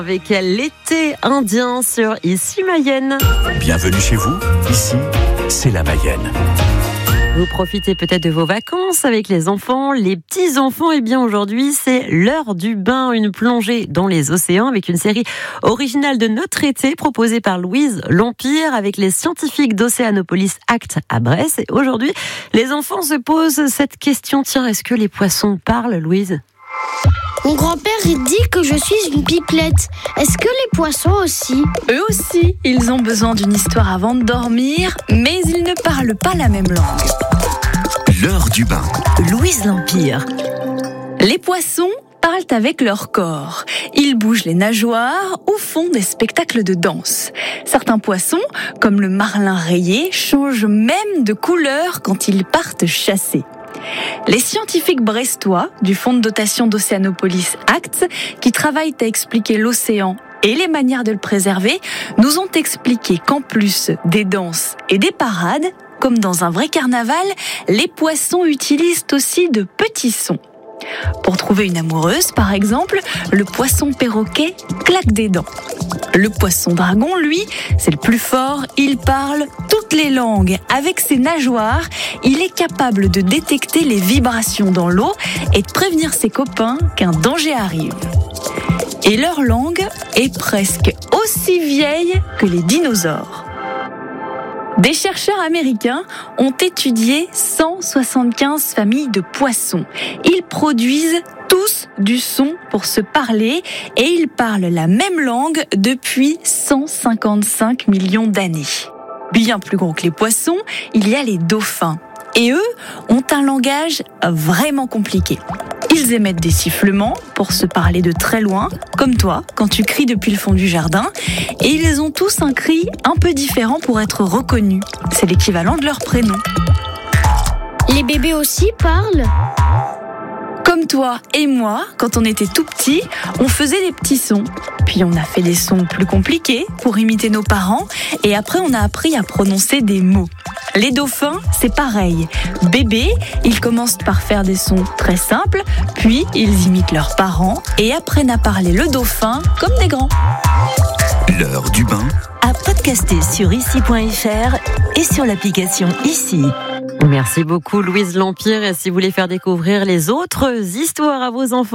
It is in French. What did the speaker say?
Avec l'été indien sur Ici Mayenne. Bienvenue chez vous, ici, c'est la Mayenne. Vous profitez peut-être de vos vacances avec les enfants, les petits-enfants. Et bien aujourd'hui, c'est l'heure du bain, une plongée dans les océans avec une série originale de notre été proposée par Louise L'Empire avec les scientifiques d'Océanopolis Act à Brest. Et aujourd'hui, les enfants se posent cette question. Tiens, est-ce que les poissons parlent, Louise ? Mon grand-père dit que je suis une pipelette. Est-ce que les poissons aussi ? Eux aussi, ils ont besoin d'une histoire avant de dormir, mais ils ne parlent pas la même langue. L'heure du bain. Louise L'Empire. Les poissons parlent avec leur corps. Ils bougent les nageoires ou font des spectacles de danse. Certains poissons, comme le marlin rayé, changent même de couleur quand ils partent chasser. Les scientifiques brestois du fonds de dotation d'Océanopolis Act, qui travaillent à expliquer l'océan et les manières de le préserver, nous ont expliqué qu'en plus des danses et des parades, comme dans un vrai carnaval, les poissons utilisent aussi de petits sons. Pour trouver une amoureuse, par exemple, le poisson perroquet claque des dents. Le poisson dragon, lui, c'est le plus fort, il parle toutes les langues. Avec ses nageoires, il est capable de détecter les vibrations dans l'eau et de prévenir ses copains qu'un danger arrive. Et leur langue est presque aussi vieille que les dinosaures. Des chercheurs américains ont étudié 175 familles de poissons. Ils produisent tous du son pour se parler et ils parlent la même langue depuis 155 millions d'années. Bien plus gros que les poissons, il y a les dauphins. Et eux ont un langage vraiment compliqué. Ils émettent des sifflements pour se parler de très loin, comme toi, quand tu cries depuis le fond du jardin. Et ils ont tous un cri un peu différent pour être reconnus. C'est l'équivalent de leur prénom. Les bébés aussi parlent ? Comme toi et moi, quand on était tout petits, on faisait des petits sons. Puis on a fait des sons plus compliqués pour imiter nos parents. Et après, on a appris à prononcer des mots. Les dauphins, c'est pareil. Bébés, ils commencent par faire des sons très simples, puis ils imitent leurs parents et apprennent à parler le dauphin comme des grands. L'heure du bain. À podcaster sur ici.fr et sur l'application Ici. Merci beaucoup Louise L'Empire. Et si vous voulez faire découvrir les autres histoires à vos enfants,